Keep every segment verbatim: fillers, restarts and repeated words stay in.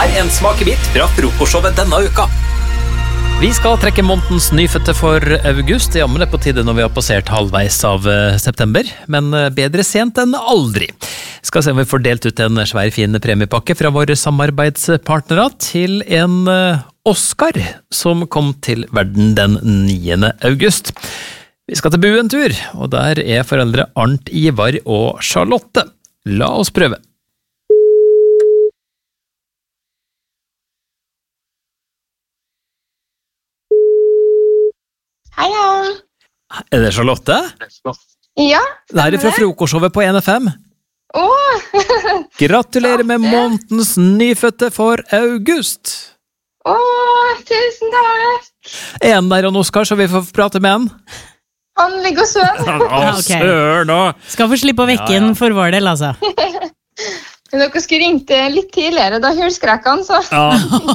Her er en smakebit fra frokostshowet denne uka. Vi skal trekke månedens nyfødte for august. Ja, men det er på tide når vi har passert halvveis av september. Men bedre sent enn aldri. Skal se om vi får delt ut en svær fin premiepakke fra våre samarbeidspartnere til en Oscar som kom til verden den niende august. Vi skal til Bu en tur, og der er foreldre Arnt, Ivar og Charlotte. La oss prøve. Hei, ja. Er det Charlotte? Ja. Det her er fra frokostshowet på en F M. Åh! Gratulerer med månedens nyfødte for august. Åh, tusen takk. Er han der, Oskar, så vi får prate med han? Han ligger og søvn. Å, søren da. Skal få slippe å vekke Ja, ja. den for vår del, altså. Men dere skulle ringt litt tidligere, da hølskrekken, så. Ja.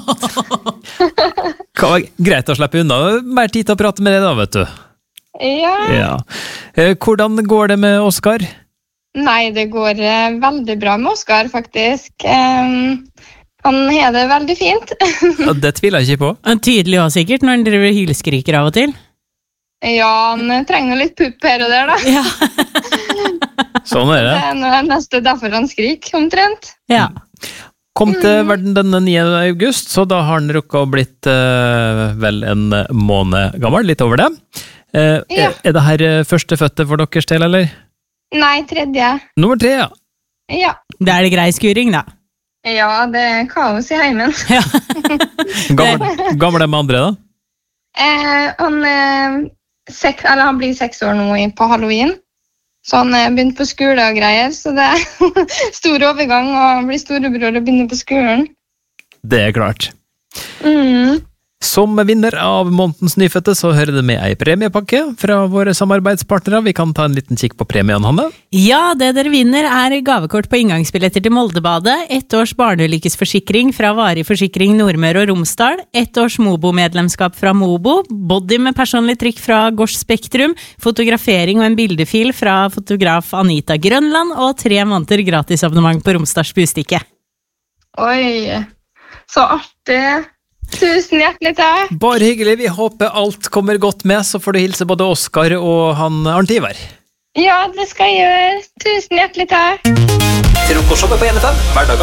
Kan være greit å slippe unna. Mer tid til å prate med deg da, vet du. Ja. Ja. Eh, Hvordan går det med Oskar? Nei, det går eh, veldig bra med Oskar, faktisk. Ehm, han har det veldig fint. Ja, det tviler jeg ikke på. Han er tydelig også sikkert når han driver og hylskriker av og til. Ja, han trenger litt pupp her og der, da. Ja. Sånn er Det det. er noe nesten derfor han skriker, omtrent. Ja. Kom til verden den niende august, så da har han rukket å blitt eh, vel en måned gammel, litt over det. Eh, Ja. er, er det her eh, første fødte for deres del, eller? Nei, tredje. Nummer tre, ja. Ja. Det er det grei skuring, da. Ja, det er kaos i heimen. Gammel, gammel med andre, da? Eh, han, eh, seks, eller han blir seks år nå i- på Halloween. Så han er begynt på skole og greier, så det er stor overgang å bli storebror og begynne på skolen. Det er klart. Mm. Som vinner av månedens nyfødte, så hører det med ei premiepakke fra våre samarbeidspartnere. Vi kan ta en liten kikk på premien, Hanne. Ja, det dere vinner er gavekort på inngangsbilletter til Moldebadet, ett års barneulykkesforsikring fra Varig Forsikring Nordmøre og Romsdal, ett års Mobo-medlemskap fra Mobo, body med personlig trykk fra Gors Spektrum, fotografering og en bildefil fra fotograf Anita Grønland, og tre måneder gratisabonnement på Romsdals Bustikke. Oi, så artig. Tusen hjertelig takk. Bare hyggelig, vi håper alt kommer godt med, så får du hilse både Oskar og han Arnt Ivar. Ja, det skal jeg gjøre. Tusen hjertelig takk. Frokostshowet på en F M, hverdager